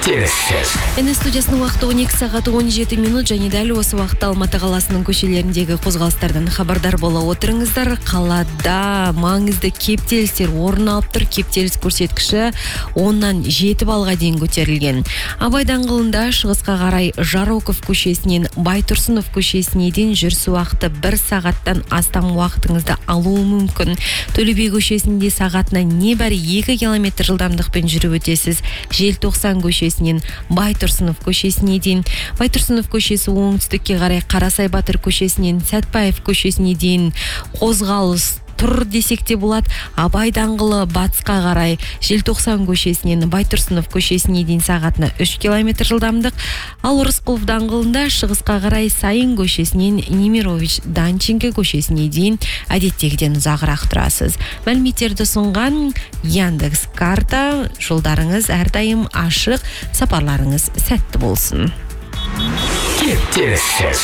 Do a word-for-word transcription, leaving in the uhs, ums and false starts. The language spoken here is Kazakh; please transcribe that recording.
Кептеліссіз. Эне студиясының уақыты он екі сағат он жеті минут, және дәл осы уақытта Алматы қаласының көшелеріндегі қозғалыстардан хабардар бола отырыңыздар. Қалада маңызды кептелістер орын алып тұр. Кептеліс көрсеткіші оннан жеті балға дейін көтерілген. Абай даңғылында шығысқа қарай Жароков көшесінен Байтұрсынов көшесіне дейін жүріс уақыты бір сағаттан астам уақытыңызды алуы мүмкін. Төле би көшесінде сағатына небәрі екі километр жылдамдықпен жүріп өтесіз. Желтоқсан көшесінен Байтұрсынов көшесіне дейін. Байтұрсынов көшесі оңтүстікке қарай Қарасай Батыр көшесінен Сәтпаев көшесіне дейін қозғалыс тұр десек те болады. Абай даңғылы батысқа қарай Желтоқсан көшесінен Байтұрсынов көшесіне дейін сағатына үш километр жылдамдық. Ал Рысқұлов даңғылында шығысқа қарай Сайын көшесінен Немирович Данченко көшесіне дейін әдеттегіден ұзағырақ тұрасыз. Мәліметтерді ұсынған Яндекс карта. Жолдарыңыз әрдайым ашық, сапарларыңыз сәтті болсын. Кептеліссіз.